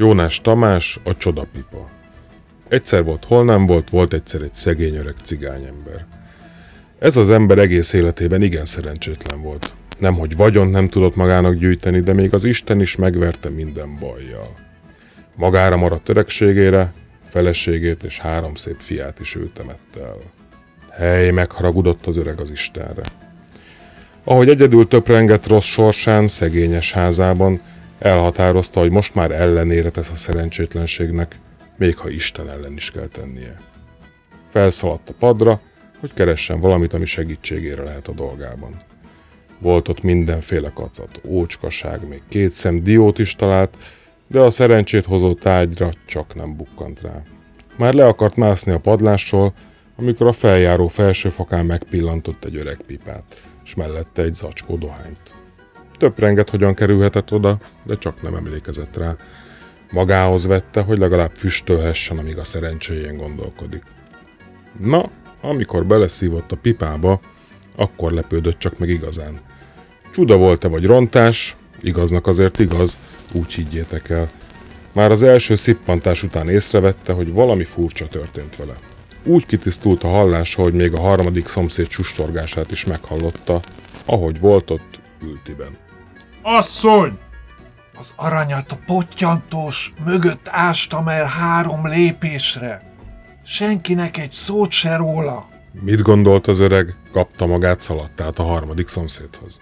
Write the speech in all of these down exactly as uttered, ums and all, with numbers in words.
Jónás Tamás, a csodapipa. Egyszer volt, hol nem volt, volt egyszer egy szegény öreg cigányember. Ez az ember egész életében igen szerencsétlen volt. Nemhogy vagyont nem tudott magának gyűjteni, de még az Isten is megverte minden bajjal. Magára maradt öregségére, feleségét és három szép fiát is ő temette el. Hely, megharagudott az öreg az Istenre. Ahogy egyedül töprengett rossz sorsán, szegényes házában, elhatározta, hogy most már ellenére tesz a szerencsétlenségnek, még ha Isten ellen is kell tennie. Felszaladt a padra, hogy keressen valamit, ami segítségére lehet a dolgában. Volt ott mindenféle kacat, ócskaság, még két szem diót is talált, de a szerencsét hozó tárgyra csak nem bukkant rá. Már le akart mászni a padlásról, amikor a feljáró felső fakán megpillantott egy öreg pipát, s mellette egy zacskó dohányt. Töprengett, hogyan kerülhetett oda, de csak nem emlékezett rá. Magához vette, hogy legalább füstölhessen, amíg a szerencséjén gondolkodik. Na, amikor beleszívott a pipába, akkor lepődött csak meg igazán. Csuda volt-e vagy rontás, igaznak azért igaz, úgy higgyétek el. Már az első szippantás után észrevette, hogy valami furcsa történt vele. Úgy kitisztult a hallása, hogy még a harmadik szomszéd sustorgását is meghallotta, ahogy volt ott ültiben. Asszony! Az aranyat a pottyantós mögött ástam el három lépésre. Senkinek egy szót se róla. Mit gondolt az öreg? Kapta magát, szaladt át a harmadik szomszédhoz.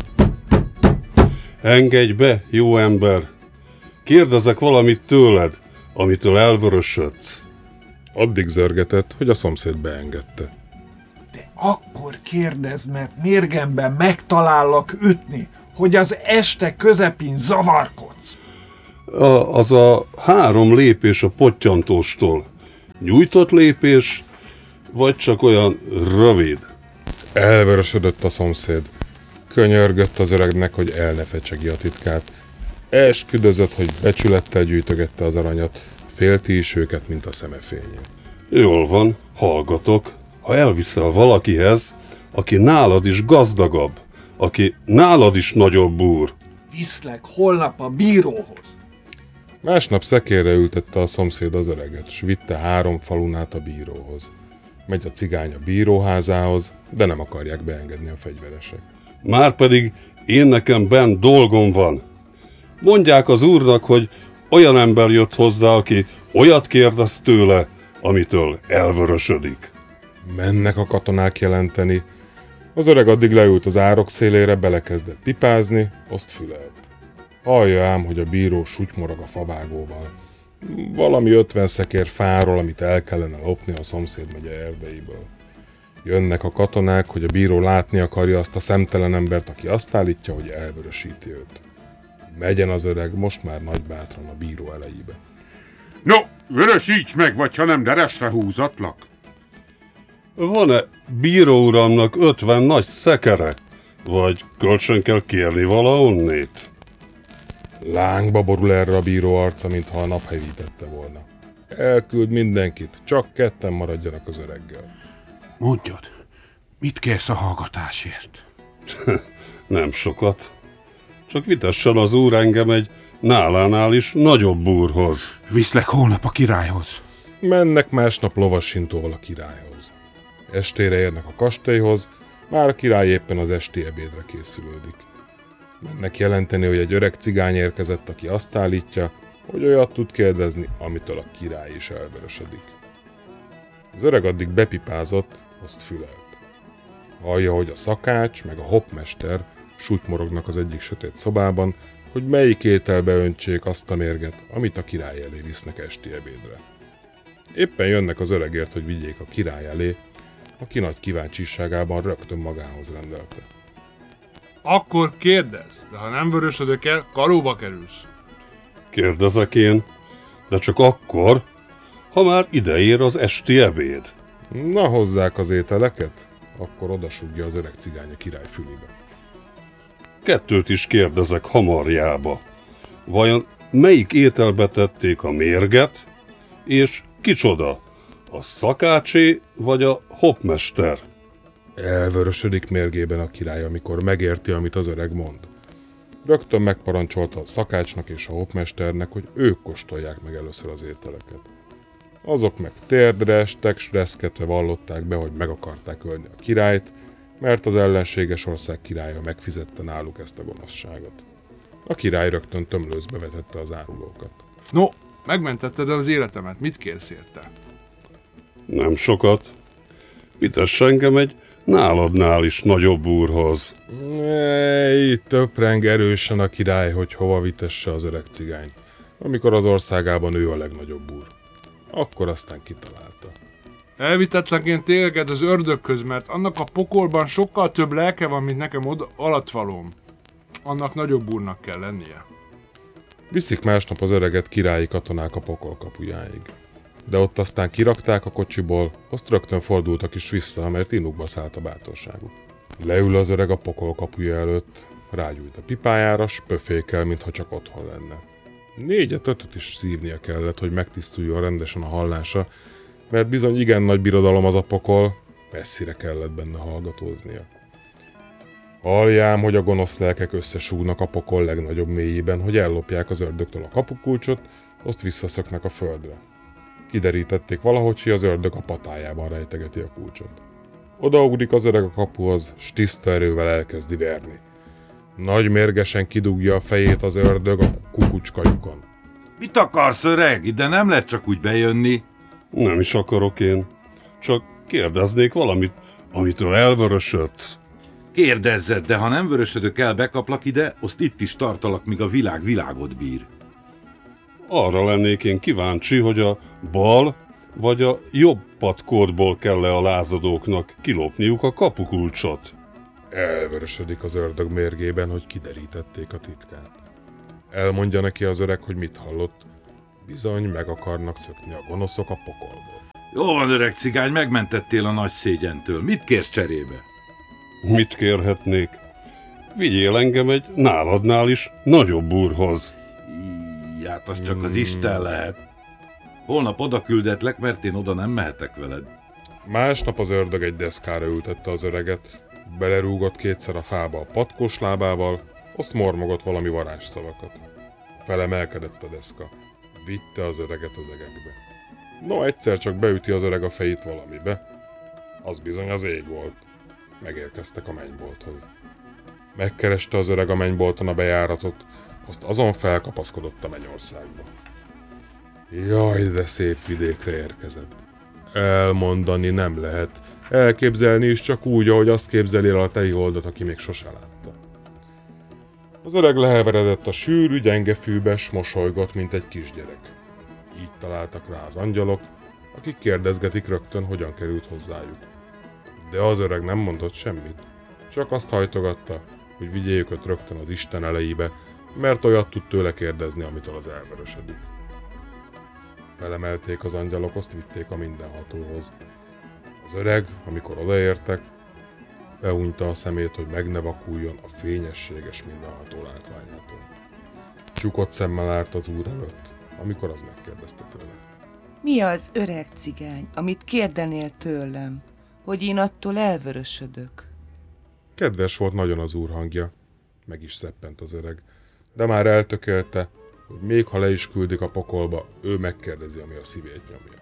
Engedj be, jó ember! Kérdezek valamit tőled, amitől elvörösödsz. Addig zörgetett, hogy a szomszéd beengedte. De akkor kérdezd, mert mérgemben megtalállak ütni, hogy az este közepén zavarkodsz. A, az a három lépés a pottyantóstól. Nyújtott lépés, vagy csak olyan rövid? Elvörösödött a szomszéd. Könyörgött az öregnek, hogy el ne fecsegi a titkát. Esküdözött, hogy becsülettel gyűjtögette az aranyat, félti is őket, mint a szeme fényén. Jól van, hallgatok. Ha elviszel valakihez, aki nálad is gazdagabb, aki nálad is nagyobb úr. Viszlek holnap a bíróhoz. Másnap szekérre ültette a szomszéd az öreget, s vitte három falun át a bíróhoz. Megy a cigány a bíróházához, de nem akarják beengedni a fegyveresek. Márpedig én nekem benn dolgom van. Mondják az úrnak, hogy olyan ember jött hozzá, aki olyat kérdez tőle, amitől elvörösödik. Mennek a katonák jelenteni. Az öreg addig leült az árok szélére, belekezdett pipázni, azt fülelt. Hallja ám, hogy a bíró sutymorog a favágóval. Valami ötven szekér fáról, amit el kellene lopni a szomszéd megye erdeiből. Jönnek a katonák, hogy a bíró látni akarja azt a szemtelen embert, aki azt állítja, hogy elvörösíti őt. Megyen az öreg most már nagy bátran a bíró elejébe. No, vörösíts meg, vagy ha nem, deresre húzatlak. Van-e bíró uramnak ötven nagy szekere? Vagy kölcsön kell kérni valahonnét? Lángba borul erre a bíró arca, mintha a nap hevítette volna. Elküld mindenkit, csak ketten maradjanak az öreggel. Mondjad, mit kérsz a hallgatásért? Nem sokat. Csak vitessen az úr engem egy nálánál is nagyobb úrhoz. Viszlek holnap a királyhoz. Mennek másnap lovassintóval a királyhoz. Estére érnek a kastélyhoz, már a király éppen az esti ebédre készülődik. Mennek jelenteni, hogy egy öreg cigány érkezett, aki azt állítja, hogy olyat tud kérdezni, amitől a király is elvörösödik. Az öreg addig bepipázott, azt fülelt. Hallja, hogy a szakács meg a hoppmester sutymorognak az egyik sötét szobában, hogy melyik ételbe öntsék azt a mérget, amit a király elé visznek esti ebédre. Éppen jönnek az öregért, hogy vigyék a király elé, aki nagy kíváncsiságában rögtön magához rendelte. Akkor kérdezz, de ha nem vörösödök el, karóba kerülsz. Kérdezek én, de csak akkor, ha már ideér az esti ebéd. Na, hozzák az ételeket? Akkor odasugja az öreg cigány a király fülébe. Kettőt is kérdezek hamarjába. Vajon melyik ételbe tették a mérget, és kicsoda? A szakácsé vagy a hoppmester? Elvörösödik mérgében a király, amikor megérti, amit az öreg mond. Rögtön megparancsolta a szakácsnak és a hopmesternek, hogy ők kóstolják meg először az ételeket. Azok meg térdre estek, s reszketve vallották be, hogy meg akarták ölni a királyt, mert az ellenséges ország királya megfizette náluk ezt a gonoszságot. A király rögtön tömlőzbe vetette az árulókat. No, megmentetted az életemet, mit kérsz érte? Nem sokat. Vitess engem egy náladnál is nagyobb úrhoz. Ej, töpreng erősen a király, hogy hova vitesse az öreg cigányt, amikor az országában ő a legnagyobb úr. Akkor aztán kitalálta. Elvitetlenként téged az ördögköz, mert annak a pokolban sokkal több lelke van, mint nekem oda alatvalóm. Annak nagyobb úrnak kell lennie. Viszik másnap az öreget királyi katonák a pokol kapujáig. De ott aztán kirakták a kocsiból, azt rögtön fordultak is vissza, mert inukba szállt a bátorságuk. Leül az öreg a pokol kapuja előtt, rágyújt a pipájára, s pöfékel, mintha csak otthon lenne. Négyet-ötöt is szívnia kellett, hogy megtisztuljon rendesen a hallása, mert bizony igen nagy birodalom az a pokol, messzire kellett benne hallgatóznia. Halljám, hogy a gonosz lelkek összesúgnak a pokol legnagyobb mélyében, hogy ellopják az ördögtől a kapukulcsot, azt visszaszöknek a földre. Kiderítették valahogy, hogy az ördög a patájában rejtegeti a kulcsot. Odaugrik az öreg a kapuhoz, s tiszta erővel elkezdi verni. Nagy mérgesen kidugja a fejét az ördög a kukucskajukon. Mit akarsz, öreg? Ide nem lehet csak úgy bejönni. Nem is akarok én. Csak kérdeznék valamit, amitől elvörösödsz. Kérdezzed, de ha nem vörösödök el, bekaplak ide, azt itt is tartalak, míg a világ világot bír. Arra lennék én kíváncsi, hogy a bal vagy a jobb patkódból kell-e a lázadóknak kilopniuk a kapukulcsot. Elvörösödik az ördög mérgében, hogy kiderítették a titkát. Elmondja neki az öreg, hogy mit hallott. Bizony meg akarnak szökni a gonoszok a pokolból. Jó van, öreg cigány, megmentettél a nagy szégyentől. Mit kérsz cserébe? Mit kérhetnék? Vigyél engem egy náladnál is nagyobb úrhoz. Í, hát az csak az Isten lehet. Holnap oda küldetlek, mert én oda nem mehetek veled. Másnap az ördög egy deszkára ültette az öreget, belerúgott kétszer a fába a patkós lábával, azt mormogott valami varázsszavakat. Felemelkedett a deszka, vitte az öreget az egekbe. No, egyszer csak beüti az öreg a fejét valamibe, az bizony az ég volt. Megérkeztek a mennybolthoz. Megkereste az öreg a mennybolton a bejáratot, azt azon felkapaszkodott a mennyországba. Jaj, de szép vidékre érkezett. Elmondani nem lehet, elképzelni is csak úgy, ahogy azt képzeli el a tehiholdat, aki még sose látta. Az öreg leheveredett a sűrű, gyenge fűbe, s mosolygott, mint egy kisgyerek. Így találtak rá az angyalok, akik kérdezgetik rögtön, hogyan került hozzájuk. De az öreg nem mondott semmit, csak azt hajtogatta, hogy vigyék őt rögtön az Isten elejébe, mert olyat tud tőle kérdezni, amitől az elvörösödik. Felemelték az angyalok, azt vitték a mindenhatóhoz. Az öreg, amikor odaértek, behunyta a szemét, hogy meg ne vakuljon a fényességes mindenható látványától. Csukott szemmel állt az úr előtt, amikor az megkérdezte tőle. Mi az, öreg cigány, amit kérdenél tőlem, hogy én attól elvörösödök? Kedves volt nagyon az úr hangja, meg is szeppent az öreg, de már eltökélte, hogy még ha le is küldik a pokolba, ő megkérdezi, ami a szívét nyomja.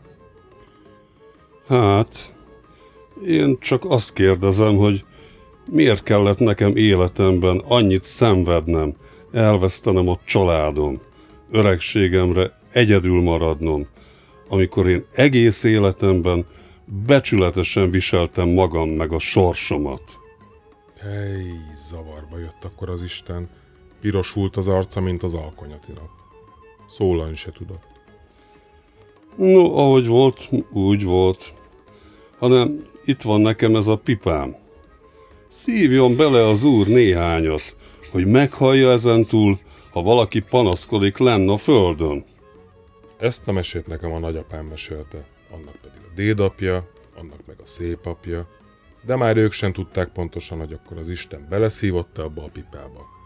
Hát, én csak azt kérdezem, hogy miért kellett nekem életemben annyit szenvednem, elvesztenem a családom, öregségemre egyedül maradnom, amikor én egész életemben becsületesen viseltem magam meg a sorsomat. Hely, zavarba jött akkor az Isten, pirosult az arca, mint az alkonyati nap. Szólani se tudott. No, ahogy volt, úgy volt. Hanem itt van nekem ez a pipám. Szívjon bele az úr néhányat, hogy meghallja ezentúl, ha valaki panaszkodik lenn a földön. Ezt a mesét nekem a nagyapám mesélte, annak pedig a dédapja, annak meg a szépapja, de már ők sem tudták pontosan, hogy akkor az Isten beleszívott abba a pipába.